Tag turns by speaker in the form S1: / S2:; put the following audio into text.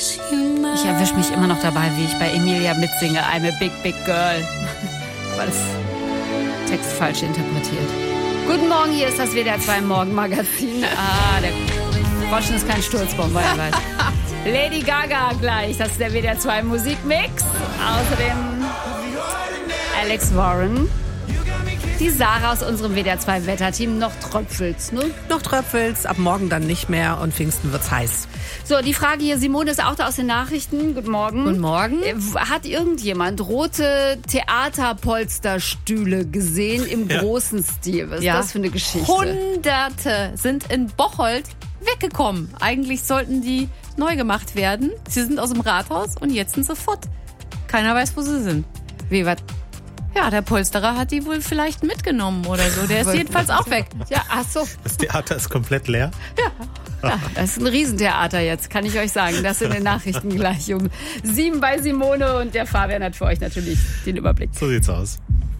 S1: Ich erwische mich immer noch dabei, wie ich bei Emilia mitsinge, I'm a big, big girl. Aber das Text falsch interpretiert. Guten Morgen, hier ist das WDR 2 Morgenmagazin. Der Groschen ist kein Sturzbomber, ich weiß. Lady Gaga gleich, das ist der WDR 2 Musikmix. Außerdem Alex Warren. Die Sarah aus unserem WDR 2 Wetterteam. Noch tröpfelt's, ne?
S2: Noch tröpfelt's, ab morgen dann nicht mehr und Pfingsten wird's heiß.
S1: So, die Frage hier, Simone ist auch da aus den Nachrichten. Guten Morgen.
S2: Guten Morgen.
S1: Hat irgendjemand rote Theaterpolsterstühle gesehen im großen Stil? Was ist das für eine Geschichte?
S3: Hunderte sind in Bocholt weggekommen. Eigentlich sollten die neu gemacht werden. Sie sind aus dem Rathaus und jetzt sind sie fort. Keiner weiß, wo sie sind.
S1: Wie, was?
S3: Ja, der Polsterer hat die wohl vielleicht mitgenommen oder so. Der ist jedenfalls auch weg.
S1: Ja, ach so.
S4: Das Theater ist komplett leer.
S1: Ja, das ist ein Riesentheater jetzt, kann ich euch sagen. Das in den Nachrichten gleich um 7 bei Simone und der Fabian hat für euch natürlich den Überblick.
S4: So sieht's aus.